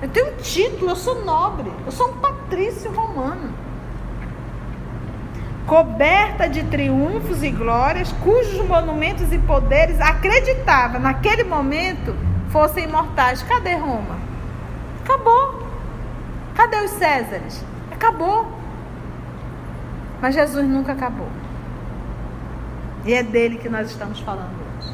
Eu tenho um título, eu sou nobre, eu sou um patrício romano. Coberta de triunfos e glórias, cujos monumentos e poderes acreditava naquele momento fossem imortais. Cadê Roma? Acabou. Cadê os Césares? Acabou. Mas Jesus nunca acabou. E é dele que nós estamos falando hoje.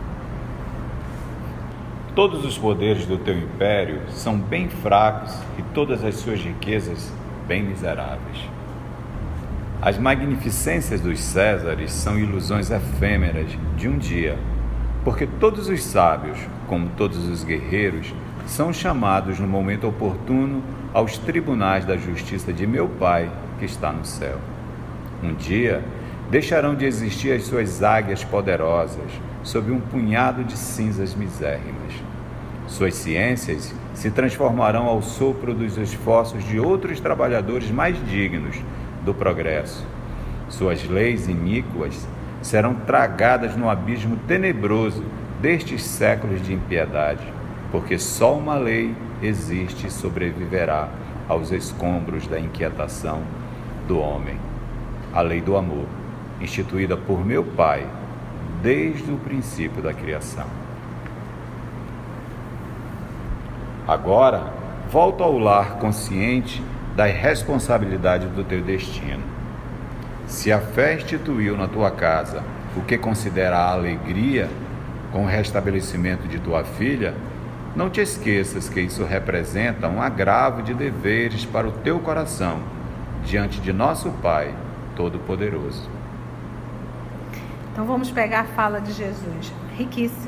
Todos os poderes do teu império são bem fracos e todas as suas riquezas bem miseráveis. As magnificências dos Césares são ilusões efêmeras de um dia, porque todos os sábios, como todos os guerreiros, são chamados no momento oportuno aos tribunais da justiça de meu Pai que está no céu. Um dia deixarão de existir as suas águias poderosas sob um punhado de cinzas misérrimas. Suas ciências se transformarão ao sopro dos esforços de outros trabalhadores mais dignos do progresso. Suas leis iníquas serão tragadas no abismo tenebroso destes séculos de impiedade, porque só uma lei existe e sobreviverá aos escombros da inquietação do homem. A lei do amor, instituída por meu Pai desde o princípio da criação. Agora, volta ao lar consciente da responsabilidade do teu destino. Se a fé instituiu na tua casa o que considera a alegria com o restabelecimento de tua filha, não te esqueças que isso representa um agravo de deveres para o teu coração diante de nosso Pai Todo-Poderoso. Então vamos pegar a fala de Jesus, riquíssimo.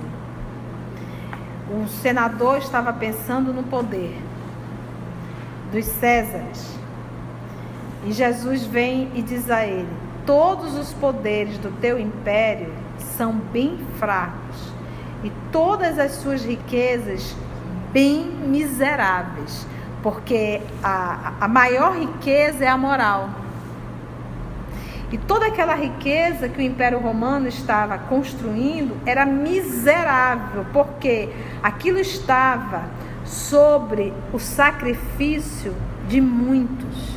O senador estava pensando no poder dos Césares. E Jesus vem e diz a ele: todos os poderes do teu império são bem fracos, e todas as suas riquezas bem miseráveis, porque a maior riqueza é a moral. E toda aquela riqueza que o Império Romano estava construindo era miserável, porque aquilo estava sobre o sacrifício de muitos,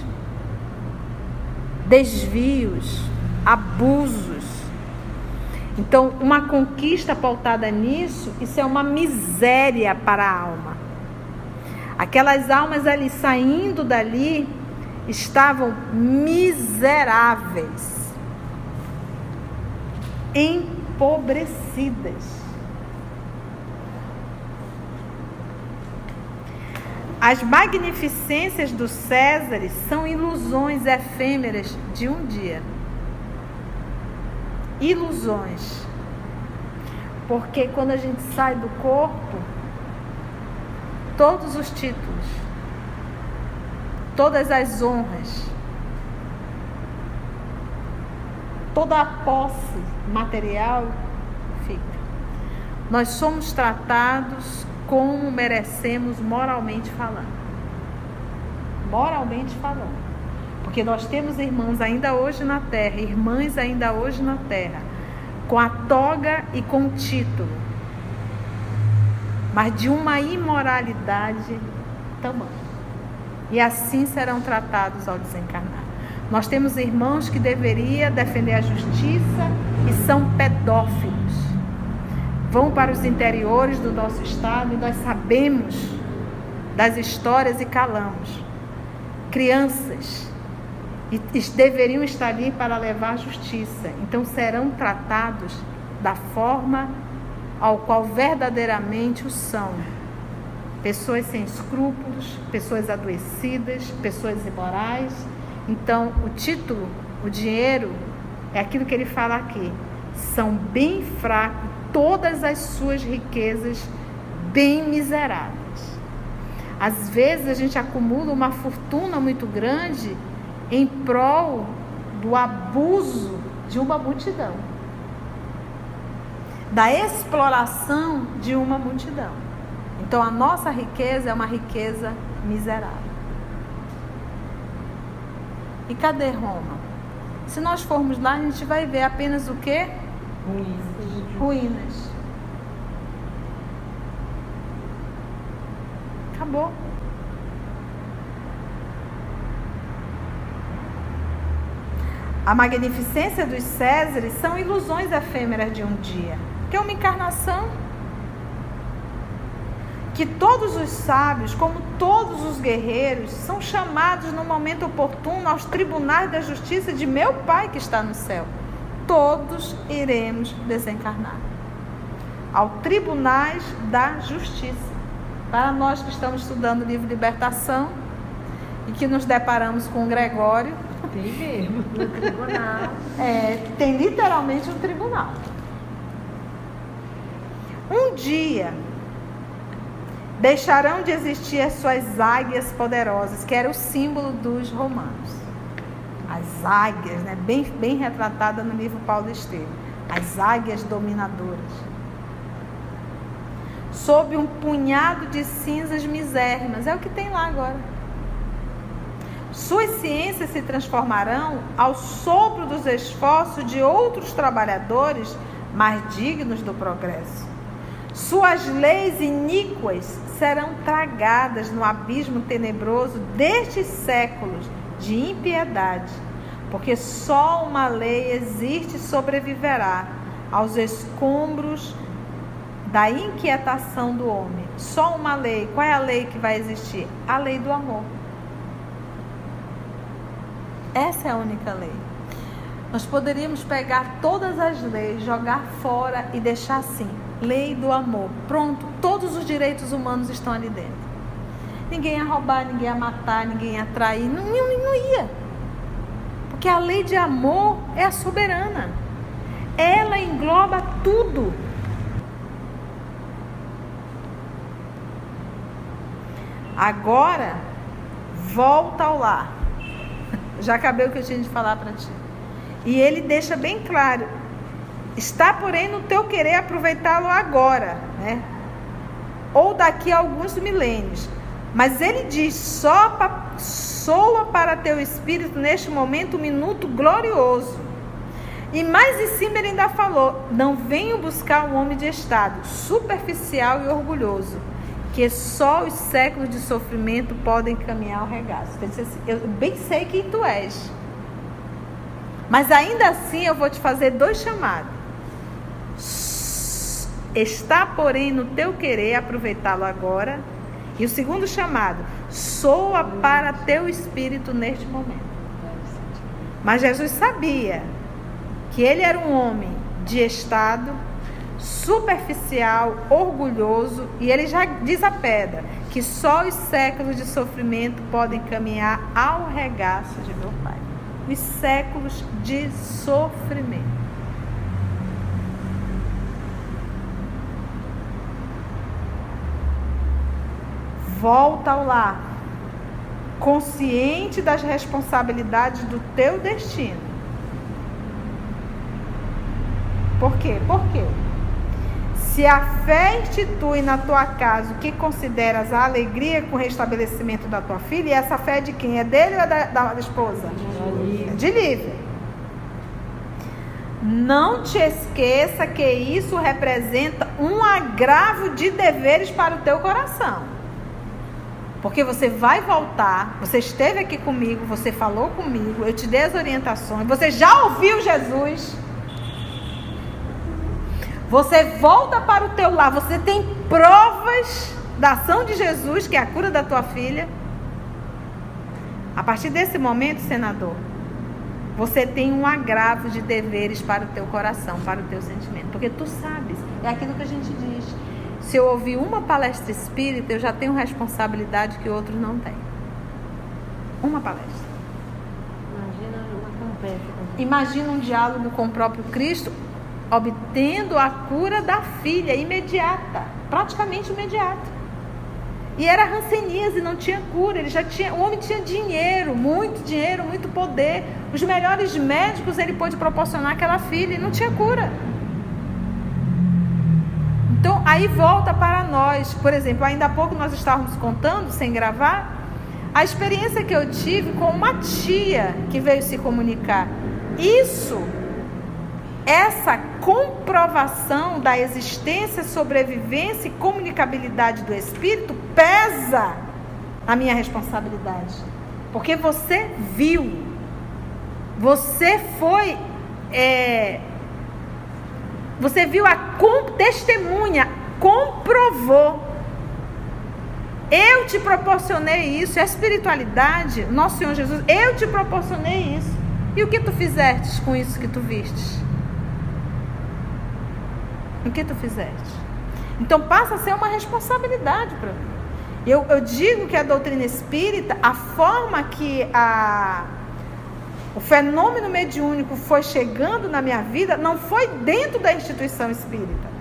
desvios, abusos. Então, uma conquista pautada nisso, isso é uma miséria para a alma. Aquelas almas ali saindo dali estavam miseráveis, empobrecidas. As magnificências dos Césares são ilusões efêmeras de um dia. Ilusões. Porque quando a gente sai do corpo, todos os títulos, todas as honras, toda a posse material fica. Nós somos tratados como merecemos moralmente falando. Moralmente falando. Porque nós temos irmãs ainda hoje na terra, irmãs ainda hoje na terra, com a toga e com o título, mas de uma imoralidade tamanha. E assim serão tratados ao desencarnar. Nós temos irmãos que deveriam defender a justiça e são pedófilos. Vão para os interiores do nosso estado e nós sabemos das histórias e calamos. Crianças e deveriam estar ali para levar a justiça. Então serão tratados da forma ao qual verdadeiramente o são. Pessoas sem escrúpulos, pessoas adoecidas, pessoas imorais. Então o título, o dinheiro, é aquilo que ele fala aqui. São bem fracos, todas as suas riquezas bem miseráveis. Às vezes a gente acumula uma fortuna muito grande em prol do abuso de uma multidão, da exploração de uma multidão. Então a nossa riqueza é uma riqueza miserável. E cadê Roma? Se nós formos lá, a gente vai ver apenas o quê? Ruínas. Acabou. A magnificência dos Césares são ilusões efêmeras de um dia, que é uma encarnação. Que todos os sábios, como todos os guerreiros, são chamados no momento oportuno aos tribunais da justiça de meu Pai que está no céu. Todos iremos desencarnar ao tribunais da justiça. Para nós que estamos estudando o livro Libertação e que nos deparamos com o Gregório, tem mesmo, no tribunal. Tem literalmente um tribunal. Um dia deixarão de existir as suas águias poderosas, que era o símbolo dos romanos. As águias, né? bem retratada no livro Paulo Estevam. As águias dominadoras. Sob um punhado de cinzas misérrimas. É o que tem lá agora. Suas ciências se transformarão ao sopro dos esforços de outros trabalhadores mais dignos do progresso. Suas leis iníquas serão tragadas no abismo tenebroso destes séculos de impiedade, porque só uma lei existe e sobreviverá aos escombros da inquietação do homem. Só uma lei. Qual é a lei que vai existir? A lei do amor. Essa é a única lei. Nós poderíamos pegar todas as leis, jogar fora e deixar assim: lei do amor. Pronto, todos os direitos humanos estão ali dentro. Ninguém ia roubar, ninguém ia matar, ninguém ia trair, não ia. Porque a lei de amor é a soberana. Ela engloba tudo. Agora, volta ao lar. Já acabei o que eu tinha de falar para ti. E ele deixa bem claro: está, porém, no teu querer aproveitá-lo agora, né? Ou daqui a alguns milênios. Mas ele diz: soa para teu espírito neste momento um minuto glorioso. E mais em cima ele ainda falou: não venho buscar um homem de estado superficial e orgulhoso, que só os séculos de sofrimento podem caminhar ao regaço. Ele disse assim: eu bem sei quem tu és, mas ainda assim eu vou te fazer 2 chamados. Está, porém, no teu querer aproveitá-lo agora. E o segundo chamado: soa para teu espírito neste momento. Mas Jesus sabia que ele era um homem de estado superficial, orgulhoso, e ele já diz a pedra que só os séculos de sofrimento podem caminhar ao regaço de meu Pai. Os séculos de sofrimento. Volta ao lar, consciente das responsabilidades do teu destino. Por quê? Porque se a fé institui na tua casa o que consideras a alegria com o restabelecimento da tua filha, e essa fé é de quem? É dele ou é da esposa? É de Lívia. Não te esqueça que isso representa um agravo de deveres para o teu coração. Porque você vai voltar, você esteve aqui comigo, você falou comigo, eu te dei as orientações, você já ouviu Jesus. Você volta para o teu lar, você tem provas da ação de Jesus, que é a cura da tua filha. A partir desse momento, senador, você tem um agravo de deveres para o teu coração, para o teu sentimento. Porque tu sabes, é aquilo que a gente diz: se eu ouvir uma palestra espírita, eu já tenho responsabilidade que outros não têm. Uma palestra. Imagina uma conversa. Imagina um diálogo com o próprio Cristo, obtendo a cura da filha imediata, praticamente imediata. E era hanseníase, não tinha cura. O homem tinha dinheiro, muito poder. Os melhores médicos ele pôde proporcionar àquela filha e não tinha cura. Então, aí volta para nós. Por exemplo, ainda há pouco nós estávamos contando, sem gravar, a experiência que eu tive com uma tia que veio se comunicar. Essa comprovação da existência, sobrevivência e comunicabilidade do espírito pesa na minha responsabilidade. Porque você viu. Você foi, você viu a testemunha, comprovou. Eu te proporcionei isso, a espiritualidade, nosso Senhor Jesus, eu te proporcionei isso. E o que tu fizeste com isso que tu vistes? O que tu fizeste? Então passa a ser uma responsabilidade para mim. Eu digo que a doutrina espírita, a forma que o fenômeno mediúnico foi chegando na minha vida, não foi dentro da instituição espírita.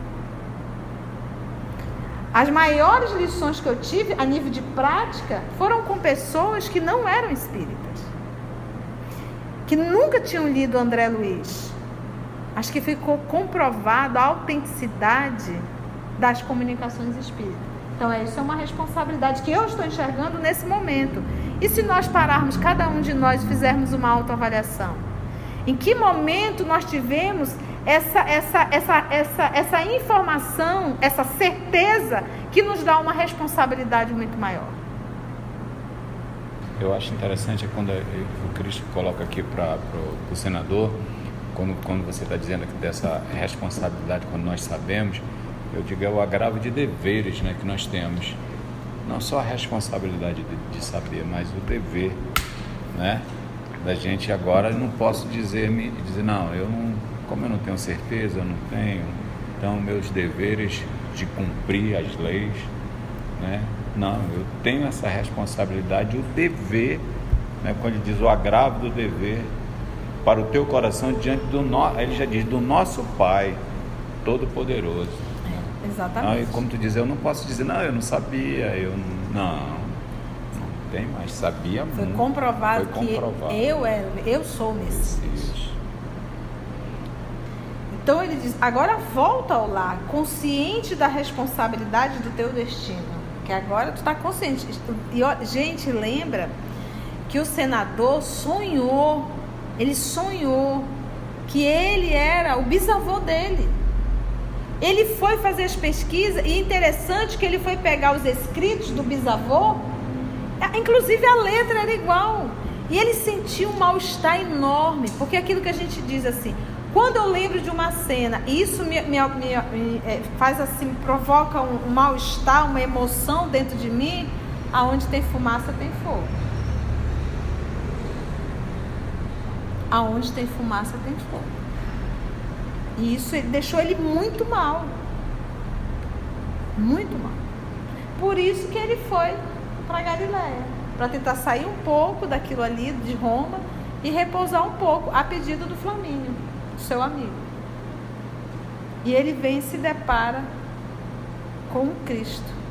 As maiores lições que eu tive a nível de prática foram com pessoas que não eram espíritas, que nunca tinham lido André Luiz. Acho que ficou comprovada a autenticidade das comunicações espíritas. Então, isso é uma responsabilidade que eu estou enxergando nesse momento. E se nós pararmos, cada um de nós, fizermos uma autoavaliação? Em que momento nós tivemos essa informação, essa certeza que nos dá uma responsabilidade muito maior? Eu acho interessante quando o Cristo coloca aqui para o senador, quando você está dizendo dessa responsabilidade, quando nós sabemos, eu digo, é o agravo de deveres, né, que nós temos. Não só a responsabilidade de saber, mas o dever, né, da gente. Agora não posso dizer não, como eu não tenho certeza, eu não tenho, então meus deveres de cumprir as leis, né, não, eu tenho essa responsabilidade, o dever, né, quando ele diz o agravo do dever para o teu coração diante ele já diz, do nosso Pai Todo-Poderoso. Exatamente. Não, e como tu diz, eu não posso dizer, não, eu não sabia, não tem mais, sabia muito. Foi comprovado que eu sou o Messias. Então ele diz, agora volta ao lar, consciente da responsabilidade do teu destino, que agora tu está consciente. E gente, lembra que o senador sonhou que ele era o bisavô dele. Ele foi fazer as pesquisas, e interessante que ele foi pegar os escritos do bisavô, inclusive a letra era igual, e ele sentiu um mal-estar enorme, porque aquilo que a gente diz assim, quando eu lembro de uma cena, isso me faz assim, provoca um mal-estar, uma emoção dentro de mim, aonde tem fumaça tem fogo. Aonde tem fumaça tem fogo. E isso deixou ele muito mal. Muito mal. Por isso que ele foi para Galiléia, para tentar sair um pouco daquilo ali de Roma e repousar um pouco, a pedido do Flamínio, seu amigo. E ele vem e se depara com o Cristo.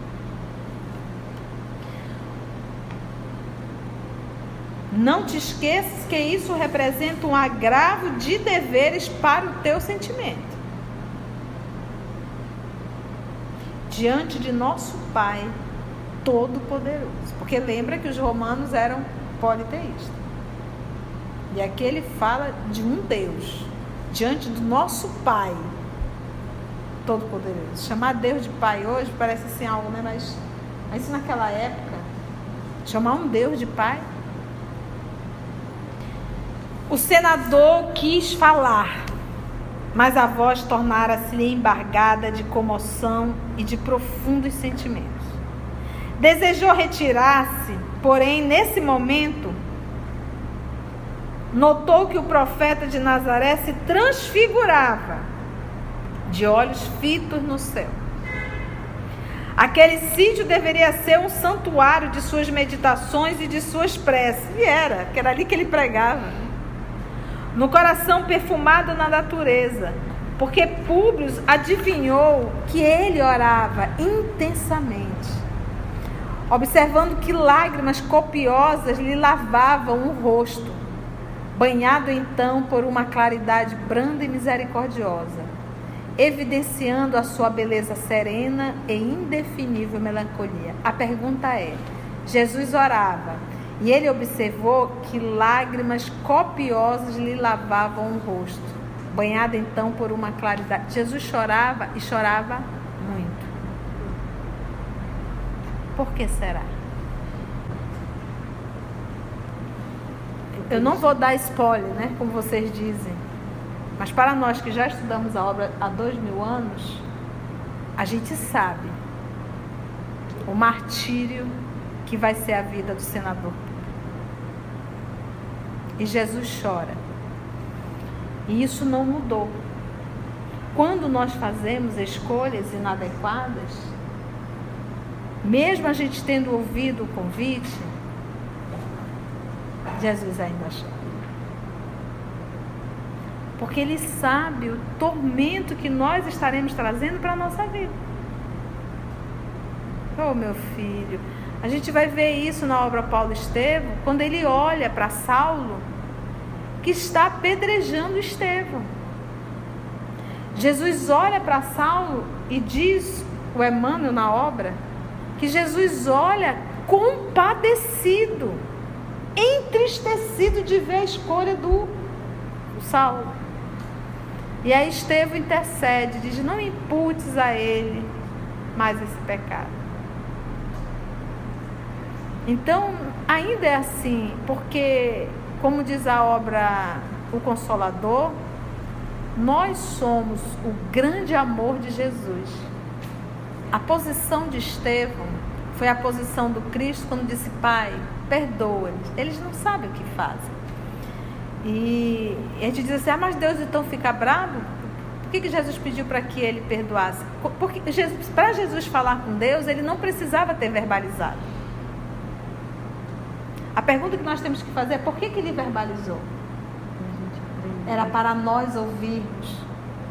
Não te esqueças que isso representa um agravo de deveres para o teu sentimento. Diante de nosso Pai Todo-Poderoso. Porque lembra que os romanos eram politeístas. E aqui ele fala de um Deus. Diante do nosso Pai Todo-Poderoso. Chamar Deus de Pai hoje parece assim algo, né? Mas naquela época, chamar um Deus de Pai. O senador quis falar, mas a voz tornara-se embargada de comoção e de profundos sentimentos. Desejou retirar-se, porém, nesse momento, notou que o profeta de Nazaré se transfigurava, de olhos fitos no céu. Aquele sítio deveria ser um santuário de suas meditações e de suas preces. E era, que era ali que ele pregava. No coração perfumado na natureza, porque Públio adivinhou que ele orava intensamente, observando que lágrimas copiosas lhe lavavam o rosto, banhado então por uma claridade branda e misericordiosa, evidenciando a sua beleza serena e indefinível melancolia. A pergunta é, Jesus orava, e ele observou que lágrimas copiosas lhe lavavam o rosto, banhado então por uma claridade. Jesus chorava e chorava muito. Por que será? Eu não vou dar spoiler, né, como vocês dizem, mas para nós que já estudamos a obra há 2000 anos, a gente sabe o martírio que vai ser a vida do senador. E Jesus chora. E isso não mudou. Quando nós fazemos escolhas inadequadas, mesmo a gente tendo ouvido o convite, Jesus ainda chora. Porque Ele sabe o tormento que nós estaremos trazendo para a nossa vida. Oh, meu filho, a gente vai ver isso na obra Paulo Estevão, quando ele olha para Saulo, que está apedrejando Estevão. Jesus olha para Saulo e diz, o Emmanuel na obra, que Jesus olha compadecido, entristecido de ver a escolha do Saulo. E aí Estevão intercede, diz, não imputes a ele mais esse pecado. Então, ainda é assim, porque, como diz a obra O Consolador, nós somos o grande amor de Jesus. A posição de Estevão foi a posição do Cristo quando disse, Pai, perdoa-eles, eles não sabem o que fazem. E a gente diz assim, mas Deus então fica bravo? Por que Jesus pediu para que ele perdoasse? Porque para Jesus falar com Deus, ele não precisava ter verbalizado. A pergunta que nós temos que fazer é, por que ele verbalizou? Era para nós ouvirmos.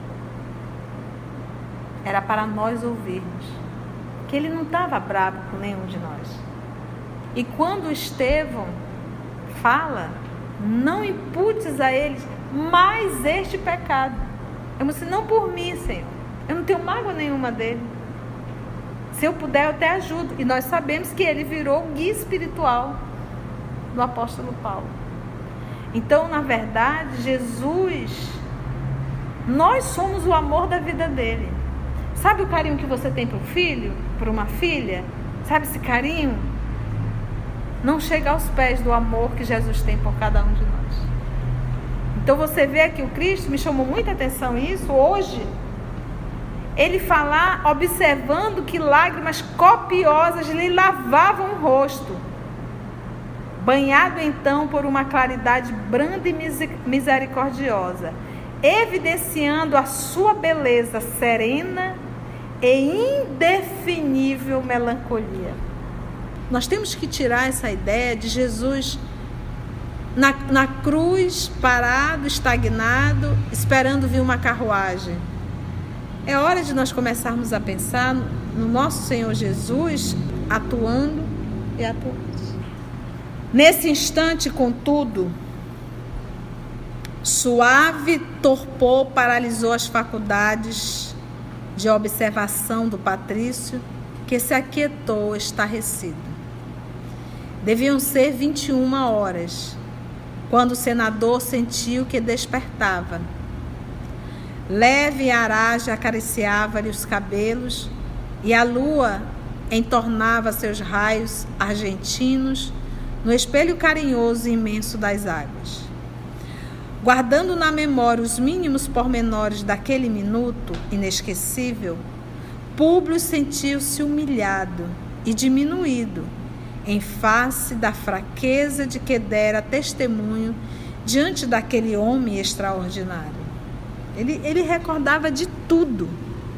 Era para nós ouvirmos. Que ele não estava bravo com nenhum de nós. E quando Estevão fala, não imputes a eles mais este pecado. Eu disse, não por mim, Senhor. Eu não tenho mágoa nenhuma dele. Se eu puder, eu até ajudo. E nós sabemos que ele virou o guia espiritual do apóstolo Paulo. Então, na verdade, Jesus, nós somos o amor da vida dele. Sabe o carinho que você tem para um filho, para uma filha? Sabe esse carinho? Não chega aos pés do amor que Jesus tem por cada um de nós. Então você vê aqui o Cristo, me chamou muita atenção isso, hoje, ele falar, observando que lágrimas copiosas lhe lavavam o rosto. Banhado então por uma claridade branda e misericordiosa, evidenciando a sua beleza serena e indefinível melancolia. Nós temos que tirar essa ideia de Jesus na cruz, parado, estagnado, esperando vir uma carruagem. É hora de nós começarmos a pensar no nosso Senhor Jesus atuando e atuando. Nesse instante, contudo, suave torpor paralisou as faculdades de observação do patrício, que se aquietou estarrecido. Deviam ser 21 horas, quando o senador sentiu que despertava. Leve aragem acariciava-lhe os cabelos e a lua entornava seus raios argentinos no espelho carinhoso e imenso das águas. Guardando na memória os mínimos pormenores daquele minuto inesquecível, Públio sentiu-se humilhado e diminuído em face da fraqueza de que dera testemunho diante daquele homem extraordinário. Ele recordava de tudo,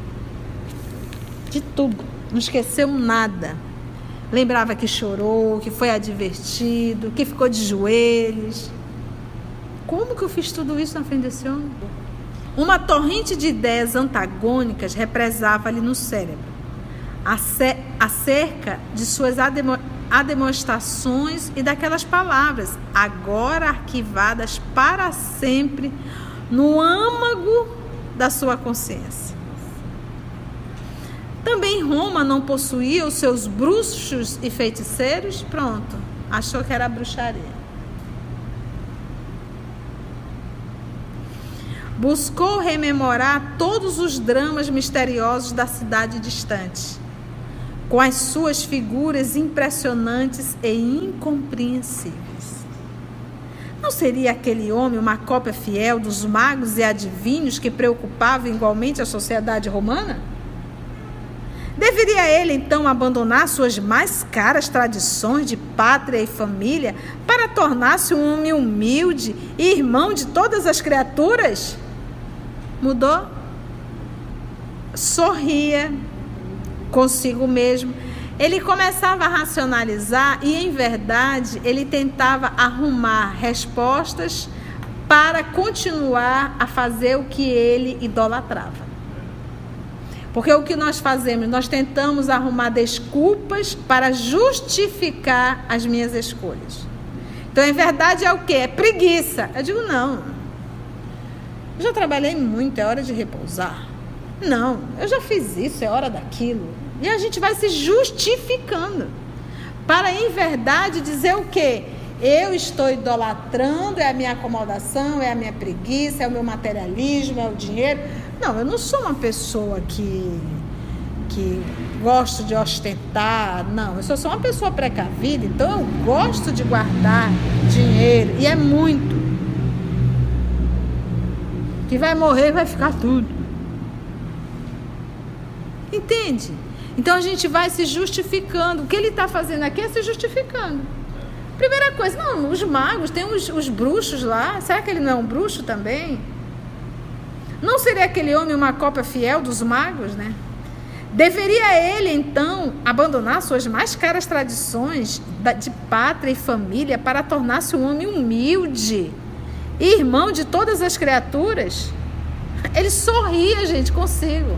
não esqueceu nada. Lembrava que chorou, que foi advertido, que ficou de joelhos. Como que eu fiz tudo isso na frente desse homem? Uma torrente de ideias antagônicas represava-lhe no cérebro, acerca de suas demonstrações e daquelas palavras, agora arquivadas para sempre no âmago da sua consciência. Também Roma não possuía os seus bruxos e feiticeiros? Pronto, achou que era bruxaria. Buscou rememorar todos os dramas misteriosos da cidade distante, com as suas figuras impressionantes e incompreensíveis. Não seria aquele homem uma cópia fiel dos magos e adivinhos que preocupavam igualmente a sociedade romana? Deveria ele, então, abandonar suas mais caras tradições de pátria e família para tornar-se um homem humilde e irmão de todas as criaturas? Mudou? Sorria consigo mesmo. Ele começava a racionalizar e, em verdade, ele tentava arrumar respostas para continuar a fazer o que ele idolatrava. Porque o que nós fazemos? Nós tentamos arrumar desculpas para justificar as minhas escolhas. Então, em verdade, é o quê? É preguiça. Eu digo, não. Eu já trabalhei muito, é hora de repousar. Não, eu já fiz isso, é hora daquilo. E a gente vai se justificando. Para, em verdade, dizer o quê? Eu estou idolatrando, é a minha acomodação, é a minha preguiça, é o meu materialismo, é o dinheiro. Não, eu não sou uma pessoa que gosto de ostentar, não. Eu sou uma pessoa precavida, então eu gosto de guardar dinheiro, e é muito. Que vai morrer, vai ficar tudo. Entende? Então a gente vai se justificando. O que ele está fazendo aqui é se justificando. Primeira coisa, não, os magos, tem os bruxos lá. Será que ele não é um bruxo também? Não seria aquele homem uma cópia fiel dos magos, né? Deveria ele, então, abandonar suas mais caras tradições de pátria e família para tornar-se um homem humilde e irmão de todas as criaturas? Ele sorria, gente, consigo.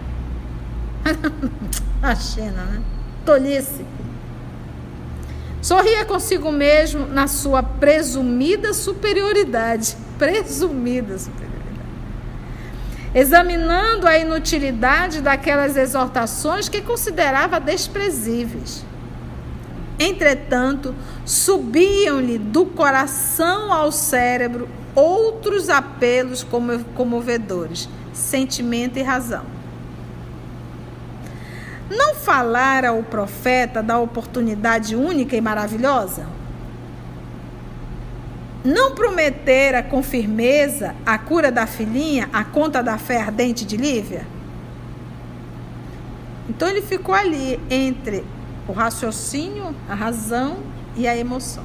A China, né? Tolice. Sorria consigo mesmo na sua presumida superioridade. Presumida superioridade. Examinando a inutilidade daquelas exortações que considerava desprezíveis. Entretanto, subiam-lhe do coração ao cérebro outros apelos comovedores, sentimento e razão. Não falara o profeta da oportunidade única e maravilhosa? Não prometera com firmeza a cura da filhinha à conta da fé ardente de Lívia? Então ele ficou ali entre o raciocínio, a razão e a emoção.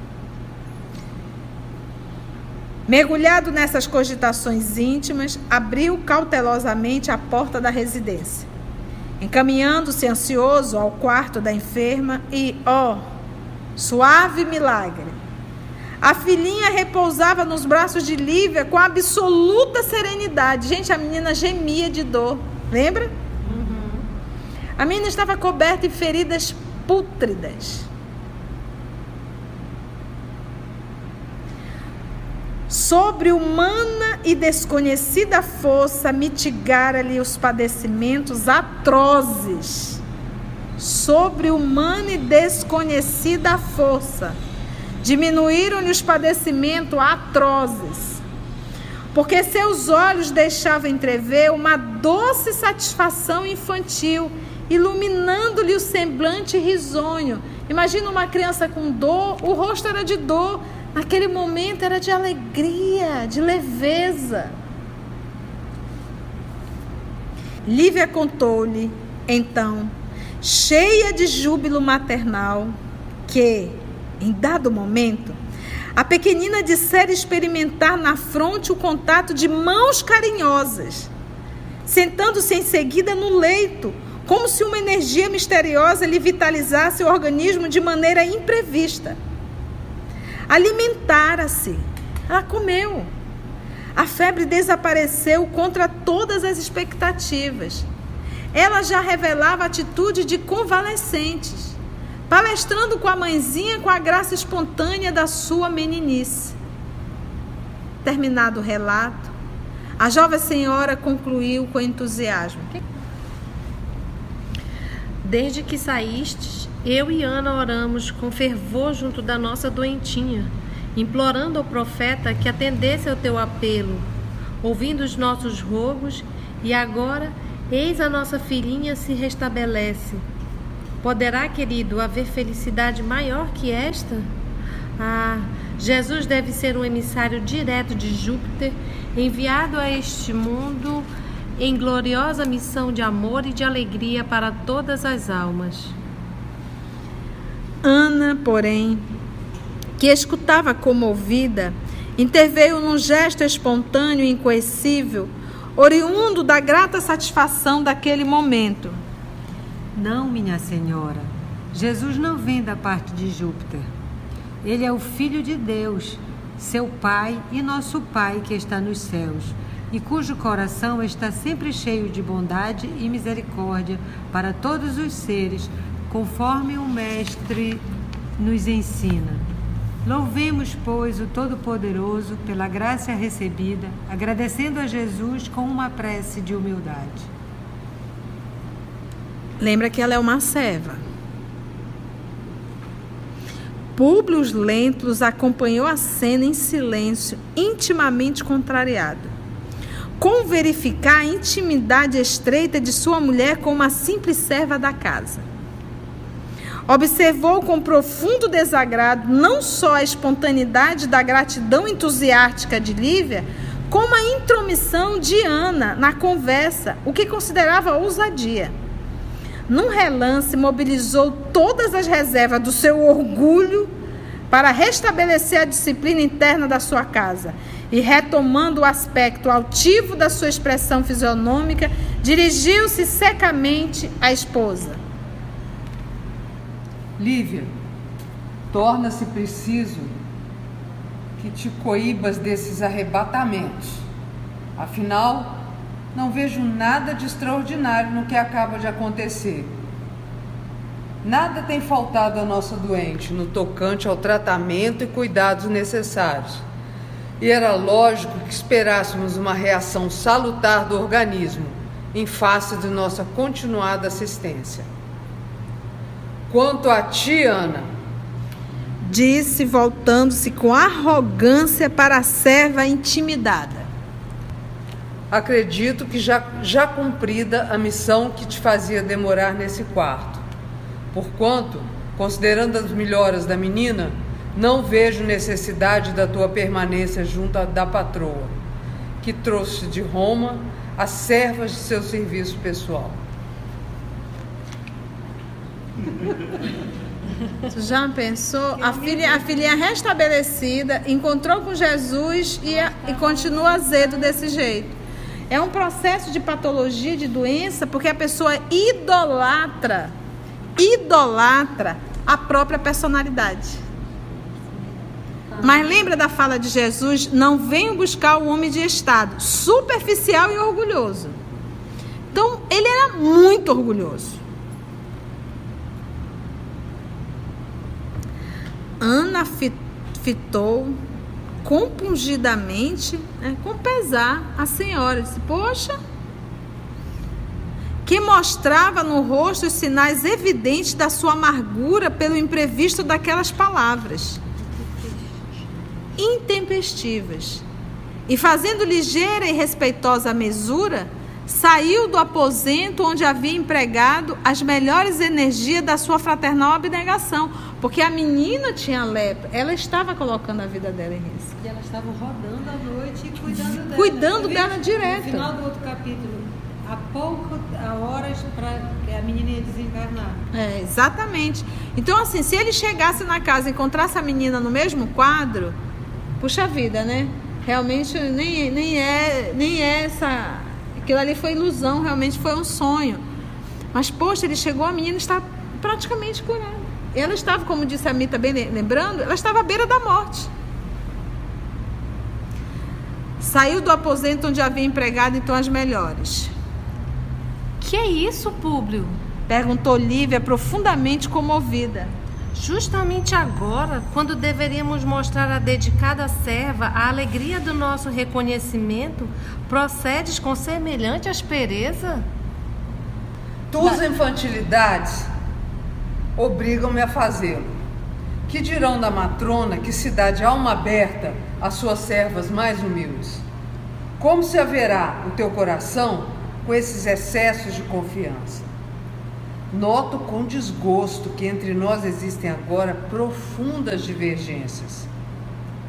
Mergulhado nessas cogitações íntimas, abriu cautelosamente a porta da residência, encaminhando-se ansioso ao quarto da enferma e, suave milagre! A filhinha repousava nos braços de Lívia com absoluta serenidade. Gente, a menina gemia de dor. Lembra? Uhum. A menina estava coberta de feridas pútridas. Sobre humana e desconhecida força, mitigara-lhe os padecimentos atrozes. Sobre humana e desconhecida força, diminuíram-lhe os padecimentos atrozes, porque seus olhos deixavam entrever uma doce satisfação infantil, iluminando-lhe o semblante risonho. Imagina uma criança com dor, o rosto era de dor, naquele momento era de alegria, de leveza. Lívia contou-lhe, então, cheia de júbilo maternal, que, em dado momento, a pequenina dissera experimentar na fronte o contato de mãos carinhosas, sentando-se em seguida no leito, como se uma energia misteriosa lhe vitalizasse o organismo de maneira imprevista. Alimentara-se, ela comeu. A febre desapareceu contra todas as expectativas. Ela já revelava atitude de convalescentes, palestrando com a mãezinha com a graça espontânea da sua meninice. Terminado o relato, a jovem senhora concluiu com entusiasmo. Desde que saístes, eu e Ana oramos com fervor junto da nossa doentinha, implorando ao profeta que atendesse ao teu apelo, ouvindo os nossos rogos, e agora, eis a nossa filhinha se restabelece. Poderá, querido, haver felicidade maior que esta? Ah, Jesus deve ser um emissário direto de Júpiter, enviado a este mundo em gloriosa missão de amor e de alegria para todas as almas. Ana, porém, que escutava comovida, interveio num gesto espontâneo e incoercível, oriundo da grata satisfação daquele momento. Não, minha senhora, Jesus não vem da parte de Júpiter. Ele é o Filho de Deus, seu Pai e nosso Pai que está nos céus, e cujo coração está sempre cheio de bondade e misericórdia para todos os seres, conforme o Mestre nos ensina. Louvemos, pois, o Todo-Poderoso pela graça recebida, agradecendo a Jesus com uma prece de humildade. Lembra que ela é uma serva. Públio Lentulus acompanhou a cena em silêncio, intimamente contrariado. Com verificar a intimidade estreita de sua mulher com uma simples serva da casa. Observou com profundo desagrado não só a espontaneidade da gratidão entusiástica de Lívia, como a intromissão de Ana na conversa, o que considerava ousadia. Num relance, mobilizou todas as reservas do seu orgulho para restabelecer a disciplina interna da sua casa e, retomando o aspecto altivo da sua expressão fisionômica, dirigiu-se secamente à esposa. Lívia, torna-se preciso que te coíbas desses arrebatamentos. Afinal, não vejo nada de extraordinário no que acaba de acontecer. Nada tem faltado à nossa doente no tocante ao tratamento e cuidados necessários. E era lógico que esperássemos uma reação salutar do organismo em face de nossa continuada assistência. Quanto a ti, Ana, disse, voltando-se com arrogância para a serva intimidada. Acredito que já cumprida a missão que te fazia demorar nesse quarto. Porquanto, considerando as melhoras da menina, não vejo necessidade da tua permanência junto da patroa, que trouxe de Roma as servas de seu serviço pessoal. Tu já pensou? A filhinha restabelecida, encontrou com Jesus e continua azedo desse jeito. É um processo de patologia, de doença, porque a pessoa idolatra a própria personalidade. Mas lembra da fala de Jesus? Não venham buscar o homem de estado, superficial e orgulhoso. Então, ele era muito orgulhoso. Ana fitou compungidamente, com pesar, a senhora. Disse, poxa, que mostrava no rosto os sinais evidentes da sua amargura pelo imprevisto daquelas palavras intempestivas. E fazendo ligeira e respeitosa mesura, saiu do aposento onde havia empregado as melhores energias da sua fraternal abnegação, porque a menina tinha lepra, ela estava colocando a vida dela em risco. E elas estavam rodando à noite e cuidando dela. Cuidando dela direto. No final do outro capítulo, há horas para que a menina ia desencarnar. Exatamente. Então, assim, se ele chegasse na casa e encontrasse a menina no mesmo quadro, puxa vida, né? Realmente nem é essa... Aquilo ali foi ilusão, realmente foi um sonho. Mas, poxa, ele chegou, a menina está praticamente curada. Ela estava, como disse a Mita, bem lembrando, ela estava à beira da morte. Saiu do aposento onde havia empregado, então, as melhores. Que é isso, Públio? Perguntou Lívia, profundamente comovida. Justamente agora, quando deveríamos mostrar à dedicada serva a alegria do nosso reconhecimento, procedes com semelhante aspereza? Tuas infantilidades obrigam-me a fazê-lo. Que dirão da matrona que se dá de alma aberta às suas servas mais humildes? Como se haverá o teu coração com esses excessos de confiança? Noto com desgosto que entre nós existem agora profundas divergências.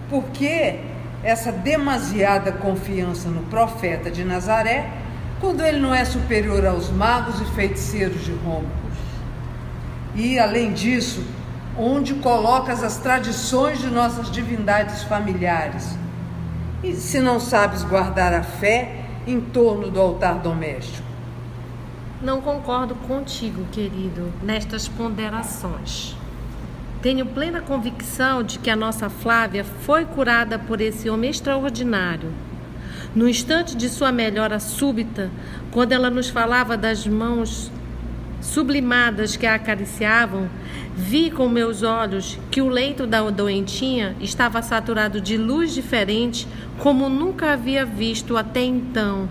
Por que essa demasiada confiança no profeta de Nazaré, quando ele não é superior aos magos e feiticeiros de Roma? E, além disso, onde colocas as tradições de nossas divindades familiares? E se não sabes guardar a fé em torno do altar doméstico? Não concordo contigo, querido, nestas ponderações. Tenho plena convicção de que a nossa Flávia foi curada por esse homem extraordinário. No instante de sua melhora súbita, quando ela nos falava das mãos sublimadas que a acariciavam, vi com meus olhos que o leito da doentinha estava saturado de luz diferente, como nunca havia visto até então.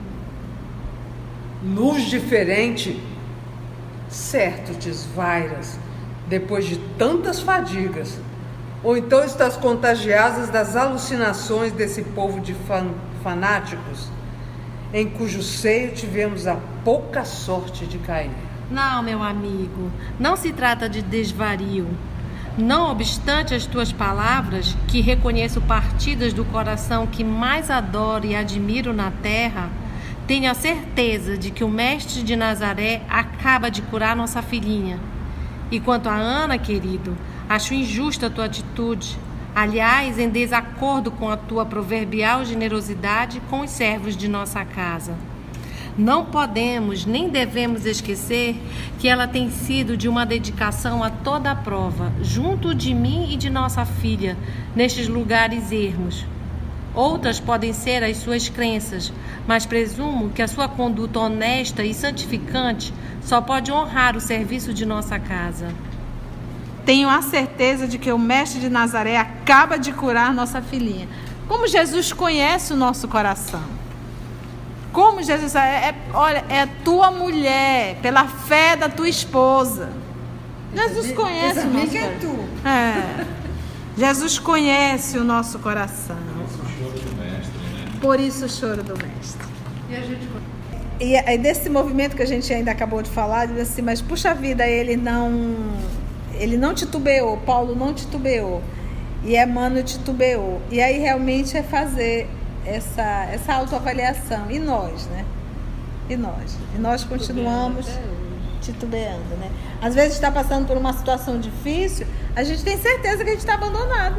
Luz diferente? Certo, te esvairas, depois de tantas fadigas. Ou então estás contagiada das alucinações desse povo de fanáticos, em cujo seio tivemos a pouca sorte de cair. Não, meu amigo, não se trata de desvario. Não obstante as tuas palavras, que reconheço partidas do coração que mais adoro e admiro na terra, tenho a certeza de que o mestre de Nazaré acaba de curar nossa filhinha. E quanto a Ana, querido, acho injusta a tua atitude. Aliás, em desacordo com a tua proverbial generosidade com os servos de nossa casa. Não podemos nem devemos esquecer que ela tem sido de uma dedicação a toda a prova, junto de mim e de nossa filha, nestes lugares ermos. Outras podem ser as suas crenças, mas presumo que a sua conduta honesta e santificante só pode honrar o serviço de nossa casa. Tenho a certeza de que o mestre de Nazaré acaba de curar nossa filhinha. Como Jesus conhece o nosso coração. Como Jesus olha, é tua mulher, pela fé da tua esposa. Jesus conhece o nosso coração. Jesus conhece o nosso coração. Por isso o choro do mestre. E aí desse movimento que a gente ainda acabou de falar, diz assim, mas puxa vida, ele não titubeou, Paulo não titubeou, e Emmanuel titubeou. E aí realmente é fazer essa autoavaliação. E nós, né? E nós continuamos titubeando, né? Às vezes está passando por uma situação difícil, a gente tem certeza que a gente está abandonado.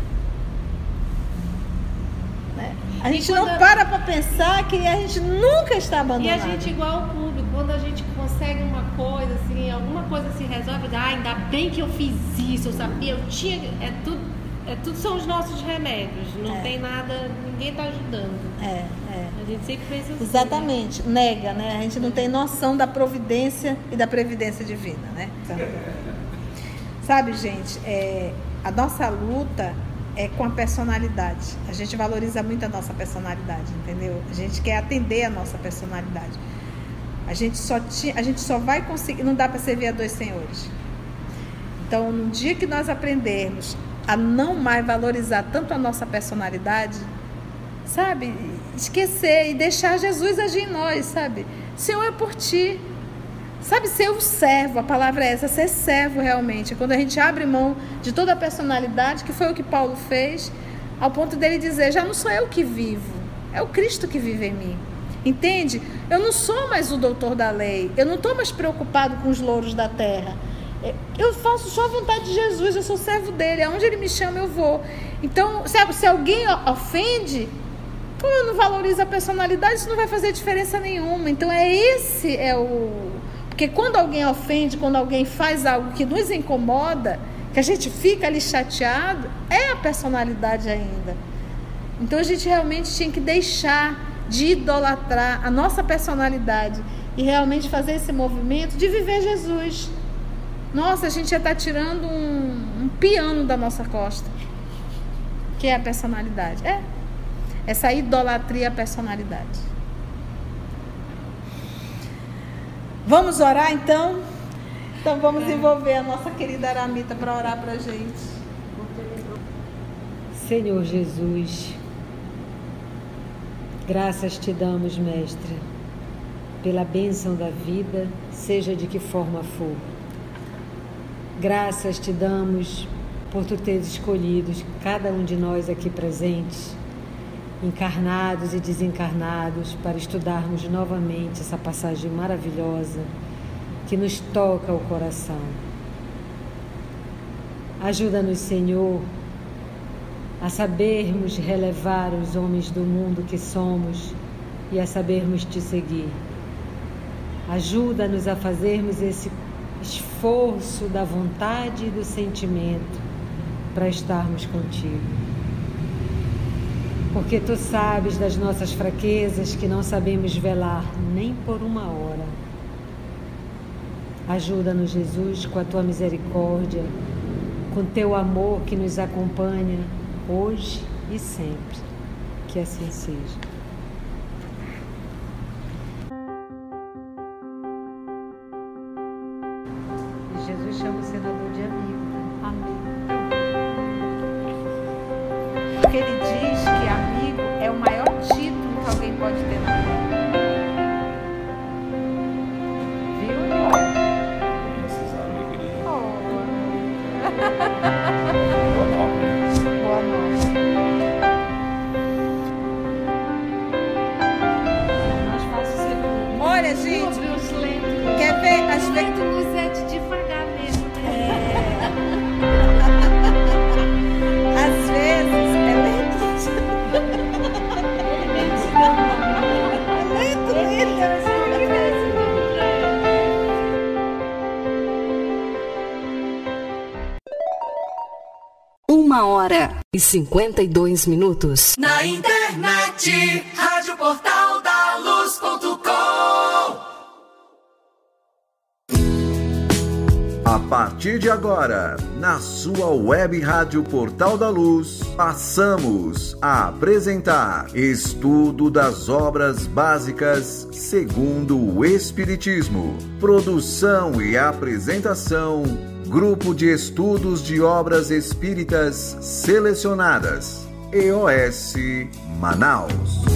Né? A gente não para pensar que a gente nunca está abandonado. E a gente igual o público, quando a gente consegue uma coisa, assim, alguma coisa se resolve, ainda bem que eu fiz isso, eu sabia, eu tinha... tudo são os nossos remédios, não tem nada, ninguém está ajudando. A gente sempre pensa assim. Exatamente, né? Nega, né? A gente não tem noção da providência e da previdência divina, né? Sabe, gente, a nossa luta é com a personalidade. A gente valoriza muito a nossa personalidade, entendeu? A gente quer atender a nossa personalidade. A gente só vai conseguir, não dá para servir a dois senhores. Então, no dia que nós aprendermos a não mais valorizar tanto a nossa personalidade, sabe? Esquecer e deixar Jesus agir em nós, sabe? Senhor, é por ti. Sabe, ser o servo, a palavra é essa, ser servo realmente. Quando a gente abre mão de toda a personalidade, que foi o que Paulo fez, ao ponto dele dizer, já não sou eu que vivo, é o Cristo que vive em mim. Entende? Eu não sou mais o doutor da lei, eu não estou mais preocupado com os louros da terra. Eu faço só a vontade de Jesus, eu sou servo dele, aonde ele me chama eu vou. Então, sabe, se alguém ofende, como eu não valorizo a personalidade, isso não vai fazer diferença nenhuma. Então porque quando alguém ofende, quando alguém faz algo que nos incomoda, que a gente fica ali chateado, é a personalidade ainda. Então a gente realmente tinha que deixar de idolatrar a nossa personalidade e realmente fazer esse movimento de viver Jesus. Nossa, a gente já está tirando um piano da nossa costa, que é a personalidade. Essa idolatria à personalidade. Vamos orar então? Então vamos envolver a nossa querida Aramita para orar para a gente. Senhor Jesus, graças te damos, Mestre, pela bênção da vida, seja de que forma for. Graças te damos por tu teres escolhido cada um de nós aqui presentes, encarnados e desencarnados, para estudarmos novamente essa passagem maravilhosa que nos toca o coração. Ajuda-nos, Senhor, a sabermos relevar os homens do mundo que somos e a sabermos te seguir. Ajuda-nos a fazermos esse esforço da vontade e do sentimento para estarmos contigo. Porque tu sabes das nossas fraquezas que não sabemos velar nem por uma hora. Ajuda-nos, Jesus, com a tua misericórdia, com teu amor que nos acompanha hoje e sempre. Que assim seja. E Jesus chama o senador de amigo. Amém. Porque ele diz que amigo é o maior título que alguém pode ter na vida. Olha, gente, quer ver as vezes devagar mesmo, né? Às vezes é lento. Uma hora e 52 minutos. Na internet, radioportaldaluz.com. A partir de agora, na sua web rádio Portal da Luz, passamos a apresentar Estudo das Obras Básicas segundo o Espiritismo. Produção e apresentação, Grupo de Estudos de Obras Espíritas Selecionadas, EOS Manaus.